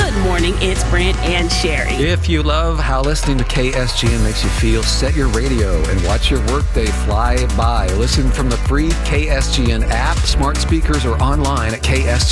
Good morning. It's Brent and Sherry. If you love how listening to KSGN makes you feel, set your radio and watch your workday fly by. Listen from the free KSGN app, smart speakers, or online at KSGN.